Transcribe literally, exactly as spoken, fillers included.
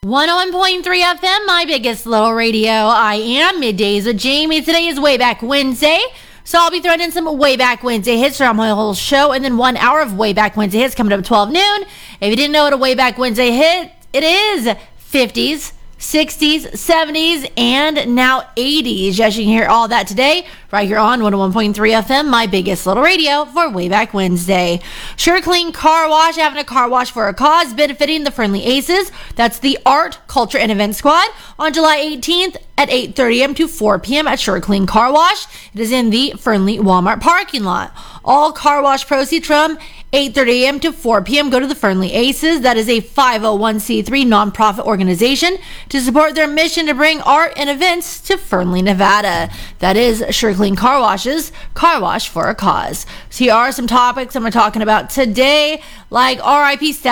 one oh one point three F M, my biggest little radio. I am Middays with Jamie. Today is Way Back Wednesday, so I'll be throwing in some Way Back Wednesday hits throughout my whole show, and then one hour of Way Back Wednesday hits coming up at twelve noon. If you didn't know what a Way Back Wednesday hit, it is fifties, sixties, seventies, and now eighties. Yes, you can hear all that today right here on one oh one point three F M, my biggest little radio, for Way Back Wednesday. Sure Clean Car Wash, having a car wash for a cause, benefiting the Friendly Aces. That's the Art, Culture, and Event Squad on July eighteenth at eight thirty a.m. to four p.m. at Sure Clean Car Wash. It is in the Friendly Walmart parking lot. All car wash proceeds from eight thirty a.m. to four p.m. go to the Friendly Aces. That is a five oh one c three nonprofit organization to support their mission to bring art and events to Fernley, Nevada. That is Sure Clean Car Washes, car wash for a cause. So here are some topics I'm talking about today, like R I P